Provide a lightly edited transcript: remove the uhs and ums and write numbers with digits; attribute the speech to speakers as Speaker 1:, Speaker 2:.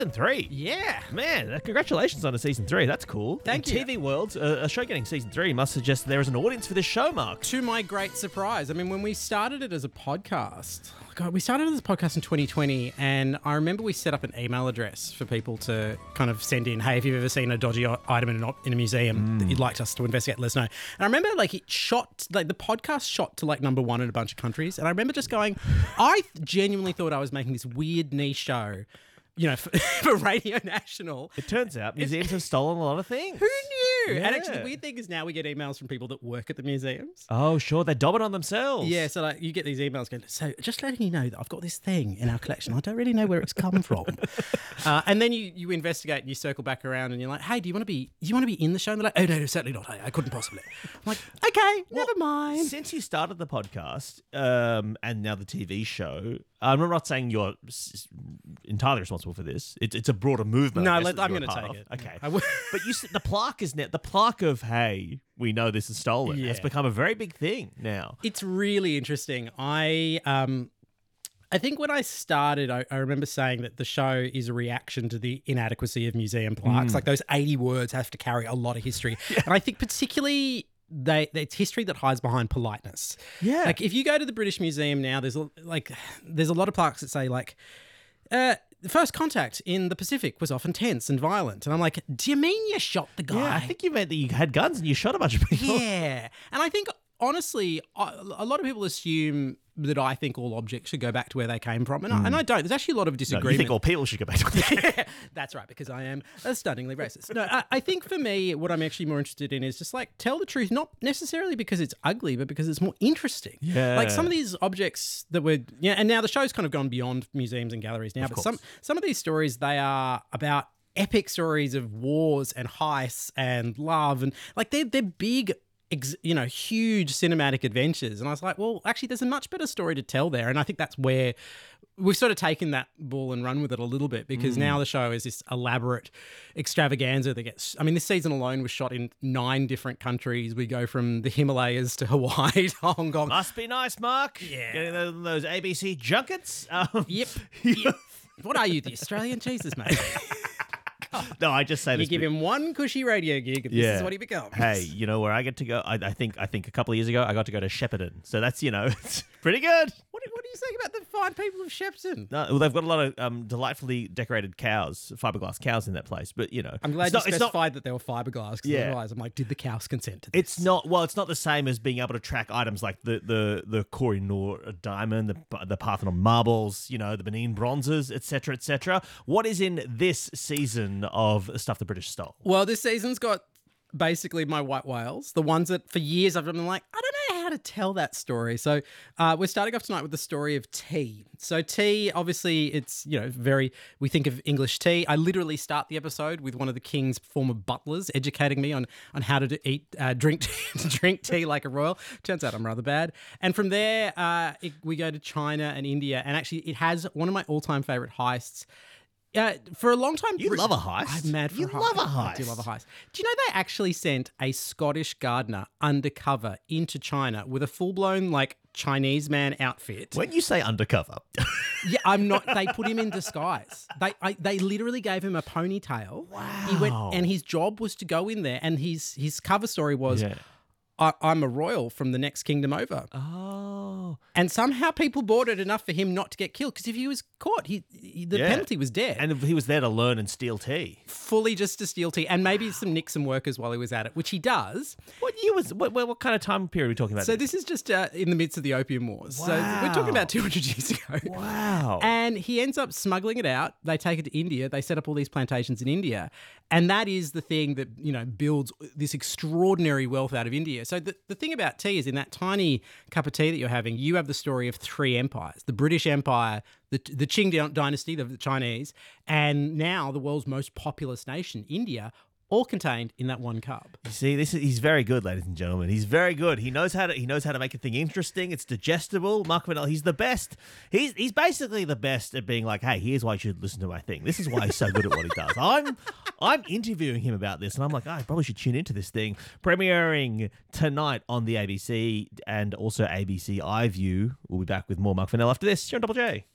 Speaker 1: Season 3.
Speaker 2: Yeah.
Speaker 1: Man, congratulations on a season 3. That's cool.
Speaker 2: Thank
Speaker 1: In
Speaker 2: you.
Speaker 1: TV world, a show getting season 3 must suggest there is an audience for this show, Mark.
Speaker 2: To my great surprise. I mean, when we started it as a podcast, we started it as a podcast in 2020, and I remember we set up an email address for people to kind of send in, hey, if you've ever seen a dodgy item in a museum that you'd like us to investigate, let us know. And I remember, the podcast shot to, number 1 in a bunch of countries, and I remember just going, I genuinely thought I was making this weird niche show, for Radio National.
Speaker 1: It turns out museums have stolen a lot of things.
Speaker 2: Who knew?
Speaker 1: Yeah.
Speaker 2: And actually, the weird thing is now we get emails from people that work at the museums.
Speaker 1: Oh, sure. They're dobbing on themselves.
Speaker 2: Yeah, so you get these emails going, so just letting you know that I've got this thing in our collection. I don't really know where it's come from. And then you investigate and you circle back around and you're like, hey, do you want to be in the show? And they're like, oh, no, certainly not. I couldn't possibly. I'm like, okay, never mind.
Speaker 1: Since you started the podcast and now the TV show, I'm not saying you're entirely responsible for this. It's a broader movement.
Speaker 2: No,
Speaker 1: I guess,
Speaker 2: I'm
Speaker 1: that you're
Speaker 2: going to
Speaker 1: a part
Speaker 2: take
Speaker 1: of.
Speaker 2: it.
Speaker 1: Okay.
Speaker 2: I will.
Speaker 1: But you said the plaque of, hey, we know this is stolen.
Speaker 2: Yeah.
Speaker 1: It's become a very big thing now.
Speaker 2: It's really interesting. I think when I started, I remember saying that the show is a reaction to the inadequacy of museum plaques. Like those 80 words have to carry a lot of history. Yeah. And I think particularly it's history that hides behind politeness.
Speaker 1: Yeah.
Speaker 2: Like if you go to the British Museum now, there's a lot of plaques that say the first contact in the Pacific was often tense and violent. And I'm like, do you mean you shot the guy?
Speaker 1: Yeah, I think you meant that you had guns and you shot a bunch of people.
Speaker 2: Yeah. And I think, honestly, a lot of people assume that I think all objects should go back to where they came from. And I don't. There's actually a lot of disagreement.
Speaker 1: No, you think all people should go back to where they came from.
Speaker 2: That's right, because I am stunningly racist. No, I think for me, what I'm actually more interested in is just tell the truth, not necessarily because it's ugly, but because it's more interesting.
Speaker 1: Yeah.
Speaker 2: Some of these objects that and now the show's kind of gone beyond museums and galleries now, but some of these stories, they are about epic stories of wars and heists and love, and they're big, huge cinematic adventures. And I was like, well, actually, there's a much better story to tell there. And I think that's where we've sort of taken that ball and run with it a little bit, because now the show is this elaborate extravaganza that this season alone was shot in 9 different countries. We go from the Himalayas to Hawaii to Hong Kong.
Speaker 1: Must be nice, Mark.
Speaker 2: Yeah.
Speaker 1: Getting those ABC junkets.
Speaker 2: Yep. What are you, the Australian? Jesus, mate.
Speaker 1: No, I just say this.
Speaker 2: You give him one cushy radio gig, and this is what he becomes.
Speaker 1: Hey, you know where I get to go? I think a couple of years ago I got to go to Shepparton. So that's, it's pretty good.
Speaker 2: What are you saying about the fine people of Shepparton?
Speaker 1: No, well, they've got a lot of delightfully decorated cows, fiberglass cows in that place. But,
Speaker 2: I'm glad you specified that they were fiberglass, because otherwise I'm like, did the cows consent to this?
Speaker 1: It's not the same as being able to track items like the Koh-i-Noor diamond, the Parthenon marbles, the Benin bronzes, etc., etc. What is in this season of stuff the British stole?
Speaker 2: Well, this season's got basically my white whales, the ones that for years I've been like, I don't know how to tell that story. So we're starting off tonight with the story of tea. So tea, obviously, it's, we think of English tea. I literally start the episode with one of the king's former butlers educating me on how to drink tea like a royal. Turns out I'm rather bad. And from there, we go to China and India. And actually, it has one of my all-time favorite heists. For a long time...
Speaker 1: You love a heist.
Speaker 2: I'm mad for a heist.
Speaker 1: You love a heist.
Speaker 2: I do love a heist. Do you know they actually sent a Scottish gardener undercover into China with a full-blown, Chinese man outfit?
Speaker 1: When you say undercover...
Speaker 2: Yeah, I'm not... They put him in disguise. They literally gave him a ponytail.
Speaker 1: Wow.
Speaker 2: He went, and his job was to go in there, and his cover story was... Yeah. I'm a royal from the next kingdom over.
Speaker 1: Oh.
Speaker 2: And somehow people bought it enough for him not to get killed, because if he was caught, the penalty was dead.
Speaker 1: And he was there to learn and steal tea.
Speaker 2: Fully just to steal tea, and maybe nick some workers while he was at it, which he does.
Speaker 1: What year was... What kind of time period are we talking about?
Speaker 2: So this is just in the midst of the Opium Wars. Wow. So we're talking about 200 years ago.
Speaker 1: Wow.
Speaker 2: And he ends up smuggling it out. They take it to India. They set up all these plantations in India. And that is the thing that, builds this extraordinary wealth out of India. So the thing about tea is, in that tiny cup of tea that you're having, you have the story of 3 empires: the British Empire, the Qing dynasty, the Chinese, and now the world's most populous nation, India, all contained in that one cup.
Speaker 1: You see, he's very good, ladies and gentlemen. He's very good. He knows how to make a thing interesting. It's digestible. Mark Vanell, he's the best. He's basically the best at being like, hey, here's why you should listen to my thing. This is why he's so good at what he does. I'm interviewing him about this, and I'm like, I probably should tune into this thing. Premiering tonight on the ABC and also ABC iView. We'll be back with more Mark Vanell after this. You're on Double J.